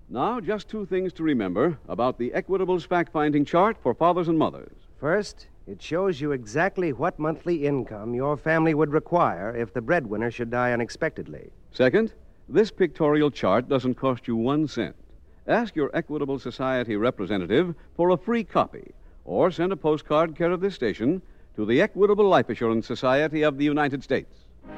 Now, just two things to remember about the Equitable's fact-finding chart for fathers and mothers. First, it shows you exactly what monthly income your family would require if the breadwinner should die unexpectedly. Second, this pictorial chart doesn't cost you 1 cent. Ask your Equitable Society representative for a free copy, or send a postcard care of this station to the Equitable Life Assurance Society of the United States.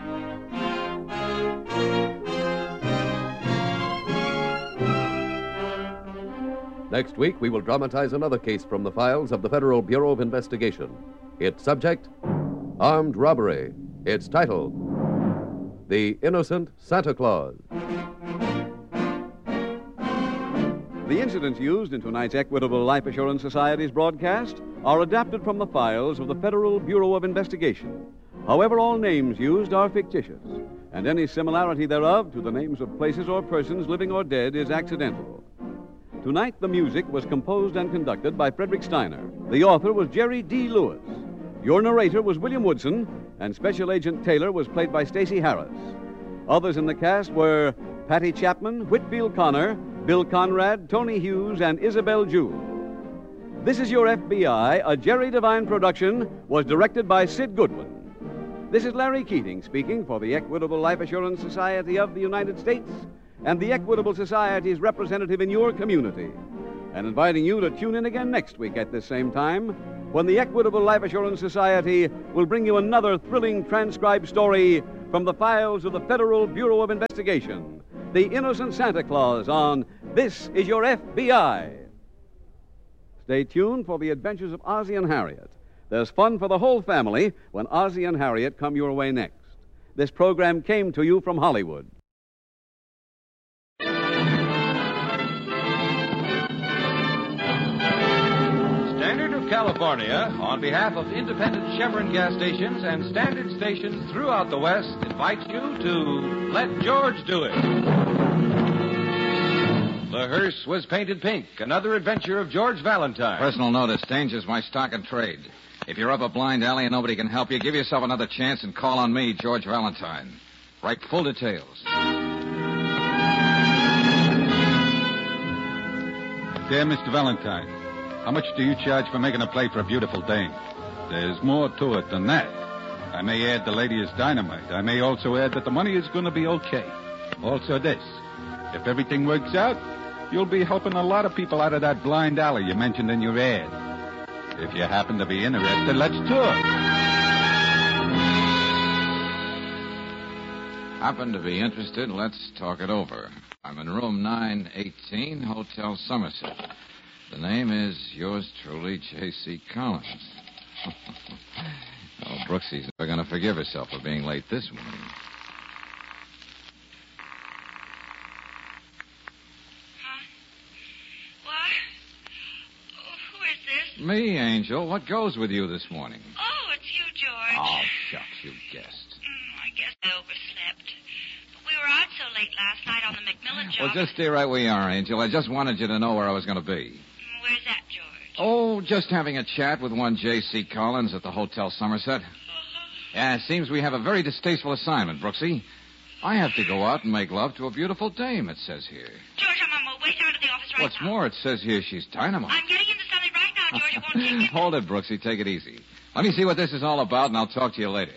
Next week, we will dramatize another case from the files of the Federal Bureau of Investigation. Its subject, armed robbery. Its title, The Innocent Santa Claus. The incidents used in tonight's Equitable Life Assurance Society's broadcast are adapted from the files of the Federal Bureau of Investigation. However, all names used are fictitious, and any similarity thereof to the names of places or persons living or dead is accidental. Tonight, the music was composed and conducted by Frederick Steiner. The author was Jerry D. Lewis. Your narrator was William Woodson, and Special Agent Taylor was played by Stacey Harris. Others in the cast were Patty Chapman, Whitfield Connor, Bill Conrad, Tony Hughes, and Isabel Jewell. This Is Your FBI, a Jerry Devine production, was directed by Sid Goodwin. This is Larry Keating speaking for the Equitable Life Assurance Society of the United States and the Equitable Society's representative in your community, and inviting you to tune in again next week at this same time when the Equitable Life Assurance Society will bring you another thrilling transcribed story from the files of the Federal Bureau of Investigation, The Innocent Santa Claus, on This Is Your FBI. Stay tuned for the adventures of Ozzie and Harriet. There's fun for the whole family when Ozzie and Harriet come your way next. This program came to you from Hollywood. Standard of California, on behalf of independent Chevron gas stations and standard stations throughout the West, invites you to Let George Do It. The hearse was painted pink, another adventure of George Valentine. Personal notice, danger's my stock and trade. If you're up a blind alley and nobody can help you, give yourself another chance and call on me, George Valentine. Write full details. Dear Mr. Valentine, how much do you charge for making a play for a beautiful dame? There's more to it than that. I may add the lady is dynamite. I may also add that the money is going to be okay. Also this, if everything works out, you'll be helping a lot of people out of that blind alley you mentioned in your ad. If you happen to be interested, let's talk. Happen to be interested? Let's talk it over. I'm in room 918, Hotel Somerset. The name is yours truly, J.C. Collins. Oh, Brooksy's never going to forgive herself for being late this morning. Me, Angel. What goes with you this morning? Oh, it's you, George. Oh, shucks, you guessed. I guess I overslept. But we were out so late last night on the McMillan job. Well, just stay right where you are, Angel. I just wanted you to know where I was going to be. Where's that, George? Oh, just having a chat with one J.C. Collins at the Hotel Somerset. Yeah, it seems we have a very distasteful assignment, Brooksy. I have to go out and make love to a beautiful dame, it says here. George, I'm on my way down to the office right now. What's more, it says here she's dynamite. I'm getting into something right now, George. It won't take me... Hold it, Brooksy. Take it easy. Let me see what this is all about, and I'll talk to you later.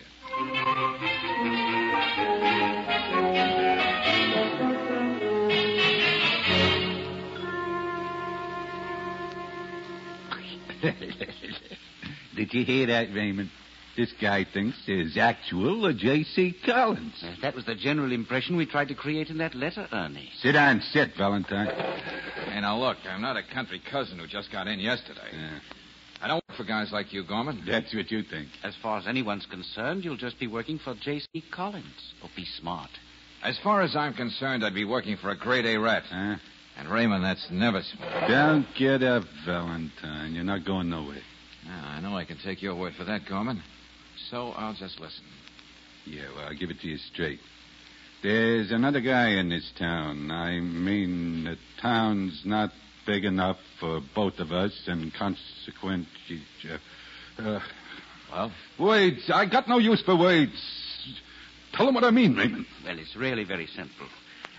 Did you hear that, Raymond? This guy thinks there's actual J.C. Collins. That was the general impression we tried to create in that letter, Ernie. Sit down, sit, Valentine. Hey, now look, I'm not a country cousin who just got in yesterday. Yeah. I don't work for guys like you, Gorman. That's what you think. As far as anyone's concerned, you'll just be working for J.C. Collins. Oh, be smart. As far as I'm concerned, I'd be working for a grade A rat. Huh? And Raymond, that's never smart. Don't get up, Valentine. You're not going nowhere. Now, I know I can take your word for that, Gorman. So I'll just listen. Yeah, well, I'll give it to you straight. There's another guy in this town. I mean, the town's not big enough for both of us, and consequently... Well? Words. I got no use for words. Tell him what I mean, Raymond. Well, it's really very simple.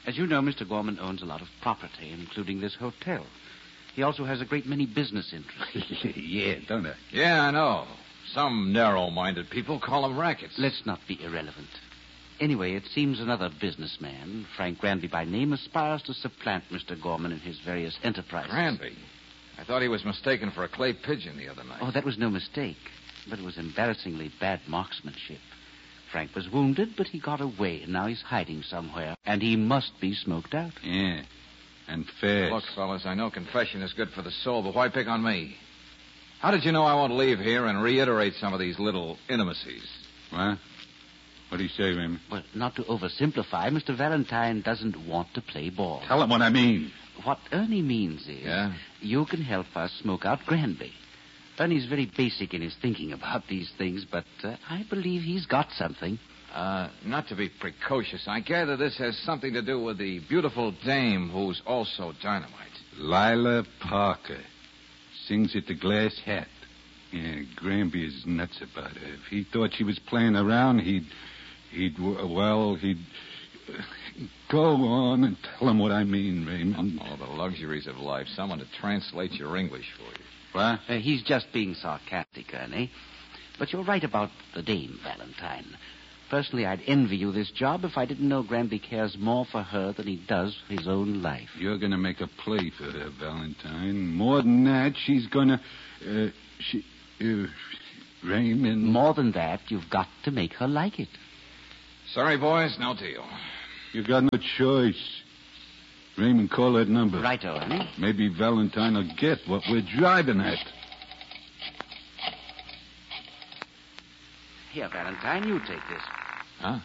As you know, Mr. Gorman owns a lot of property, including this hotel. He also has a great many business interests. Yeah, don't I? Yeah, I know. Some narrow-minded people call them rackets. Let's not be irrelevant. Anyway, it seems another businessman, Frank Granby by name, aspires to supplant Mr. Gorman in his various enterprises. Granby? I thought he was mistaken for a clay pigeon the other night. Oh, that was no mistake. But it was embarrassingly bad marksmanship. Frank was wounded, but he got away, and now he's hiding somewhere. And he must be smoked out. Yeah, and fast. Look, fellas, I know confession is good for the soul, but why pick on me? How did you know I won't leave here and reiterate some of these little intimacies? What? What do you say, Raymond? Well, not to oversimplify, Mr. Valentine doesn't want to play ball. Tell him what I mean. What Ernie means is... Yeah? You can help us smoke out Granby. Ernie's very basic in his thinking about these things, but I believe he's got something. Not to be precocious, I gather this has something to do with the beautiful dame who's also dynamite. Lila Parker. Sings at the Glass Hat. Yeah, Granby is nuts about her. If he thought she was playing around, he'd go on and tell him what I mean, Raymond. Oh, the luxuries of life. Someone to translate your English for you. What? He's just being sarcastic, Ernie. But you're right about the dame, Valentine. Personally, I'd envy you this job if I didn't know Granby cares more for her than he does for his own life. You're going to make a play for her, Valentine. More than that, she's going to... Raymond... More than that, you've got to make her like it. Sorry, boys, no deal. You got no choice. Raymond, call that number. Right, Ernie. Maybe Valentine will get what we're driving at. Here, Valentine, you take this. Huh?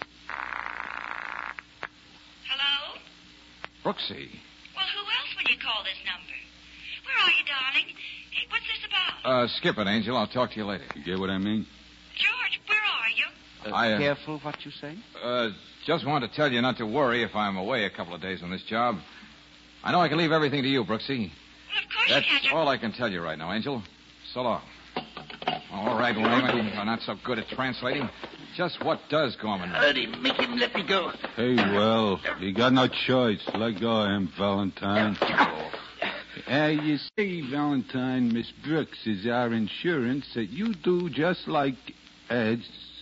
Hello? Brooksy. Well, who else would you call this number? Where are you, darling? Hey, what's this about? Skip it, Angel. I'll talk to you later. You get what I mean? George, where are you? Careful what you say. Just wanted to tell you not to worry if I'm away a couple of days on this job. I know I can leave everything to you, Brooksy. Well, of course That's you can. all I can tell you right now, Angel. So long. All right, Raymond, you're not so good at translating. Just what does Gorman mean? Ernie, make him let me go. Hey, well, you got no choice. Let go of him, Valentine. You see, Valentine, Miss Brooks is our insurance that you do just like I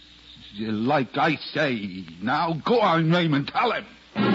say. Now, go on, Raymond, tell him.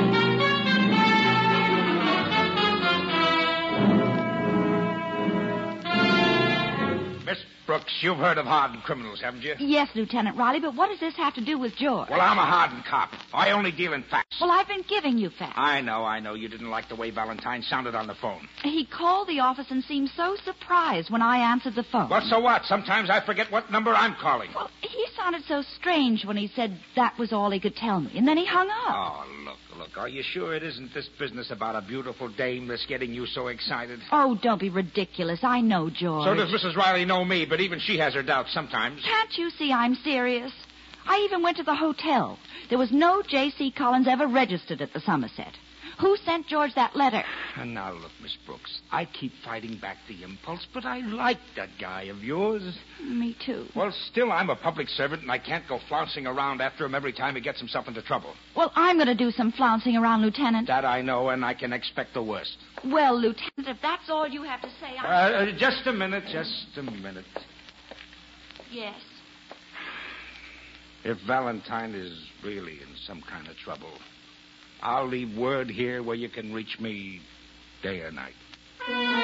Miss Brooks, you've heard of hardened criminals, haven't you? Yes, Lieutenant Riley, but what does this have to do with George? Well, I'm a hardened cop. I only deal in facts. Well, I've been giving you facts. I know. You didn't like the way Valentine sounded on the phone. He called the office and seemed so surprised when I answered the phone. Well, so what? Sometimes I forget what number I'm calling. Well, he sounded so strange when he said that was all he could tell me, and then he hung up. Oh, look. Are you sure it isn't this business about a beautiful dame that's getting you so excited? Oh, don't be ridiculous. I know George. So does Mrs. Riley know me, but even she has her doubts sometimes. Can't you see I'm serious? I even went to the hotel. There was no J.C. Collins ever registered at the Somerset. Who sent George that letter? And now, look, Miss Brooks, I keep fighting back the impulse, but I like that guy of yours. Me too. Well, still, I'm a public servant, and I can't go flouncing around after him every time he gets himself into trouble. Well, I'm going to do some flouncing around, Lieutenant. That I know, and I can expect the worst. Well, Lieutenant, if that's all you have to say, just a minute. Yes. If Valentine is really in some kind of trouble, I'll leave word here where you can reach me day or night.